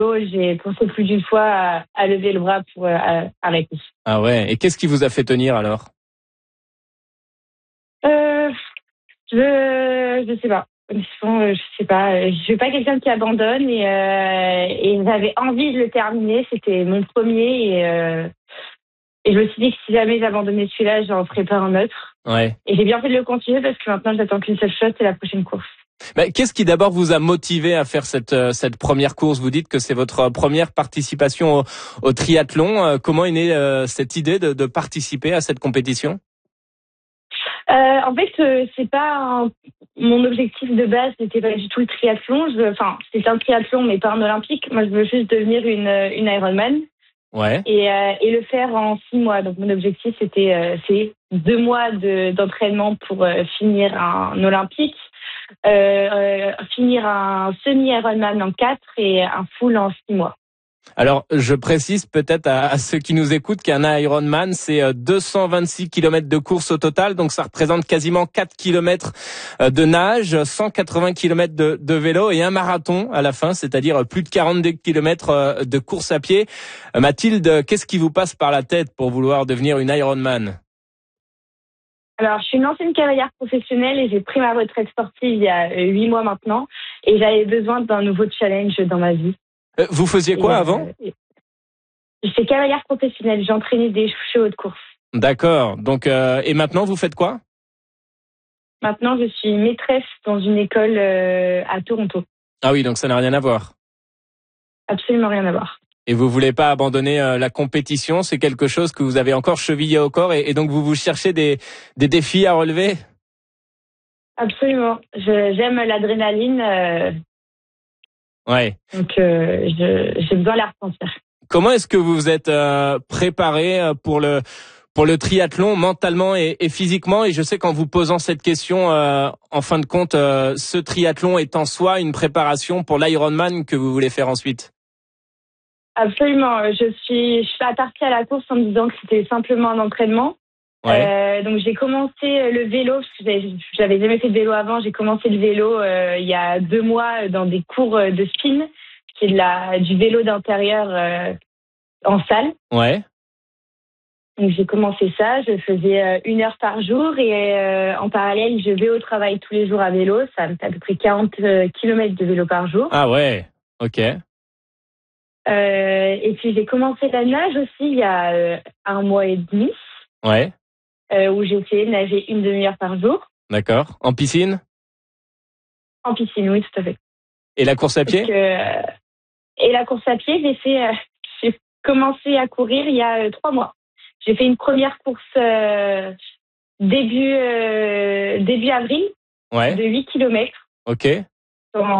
j'ai pensé plus d'une fois à lever le bras pour arrêter. Ah ouais. Et qu'est-ce qui vous a fait tenir alors? Euh, je sais pas. Honnêtement, je sais pas. Je suis pas quelqu'un qui abandonne et j'avais envie de le terminer. C'était mon premier et je me suis dit que si jamais j'abandonnais celui-là, j'en ferais pas un autre. Ouais. Et j'ai bien fait de le continuer parce que maintenant, j'attends qu'une seule chose, c'est la prochaine course. Mais qu'est-ce qui d'abord vous a motivé à faire cette première course? Vous dites que c'est votre première participation au triathlon. Comment est née cette idée de participer à cette compétition? En fait, c'est pas mon objectif de base, c'était pas du tout le triathlon. Enfin, c'est un triathlon, mais pas un olympique. Moi, je veux juste devenir une Ironman Ouais. et le faire en 6 mois. Donc, mon objectif, c'est 2 mois d'entraînement pour finir un olympique, finir un semi-Ironman en 4 et un full en 6 mois. Alors, je précise peut-être à ceux qui nous écoutent qu'un Ironman, c'est 226 km de course au total. Donc, ça représente quasiment 4 km de nage, 180 km de vélo et un marathon à la fin, c'est-à-dire plus de 42 km de course à pied. Mathilde, qu'est-ce qui vous passe par la tête pour vouloir devenir une Ironman? Alors, je suis une ancienne cavalière professionnelle et j'ai pris ma retraite sportive il y a 8 mois maintenant. Et j'avais besoin d'un nouveau challenge dans ma vie. Vous faisiez quoi avant? J'étais cavalière professionnelle. J'entraînais des chevaux de course. D'accord. Donc, et maintenant, vous faites quoi? Maintenant, je suis maîtresse dans une école à Toronto. Ah oui, donc ça n'a rien à voir. Absolument rien à voir. Et vous voulez pas abandonner la compétition? C'est quelque chose que vous avez encore chevillé au corps et donc vous cherchez des défis à relever? Absolument. J'aime l'adrénaline. Ouais. Donc, j'ai besoin de la ressentir. Comment est-ce que vous vous êtes préparé pour le triathlon mentalement et physiquement? Et je sais qu'en vous posant cette question, en fin de compte, ce triathlon est en soi une préparation pour l'Ironman que vous voulez faire ensuite. Absolument. Je suis pas partie à la course en me disant que c'était simplement un entraînement. Ouais. Donc j'ai commencé le vélo parce que j'avais jamais fait de vélo avant. J'ai commencé le vélo il y a 2 mois dans des cours de spin, qui est du vélo d'intérieur en salle. Ouais. Donc j'ai commencé ça. Je faisais 1 heure par jour et en parallèle je vais au travail tous les jours à vélo. Ça me fait à peu près 40 kilomètres de vélo par jour. Ah ouais. Ok. Et puis j'ai commencé la nage aussi il y a 1 mois et demi. Ouais. Où j'ai essayé de nager 1 demi-heure par jour. D'accord. En piscine? En piscine, oui, tout à fait. Et la course à pied? Et la course à pied, j'ai commencé à courir il y a 3 mois. J'ai fait une première course début avril Ouais. de 8 kilomètres. Ok.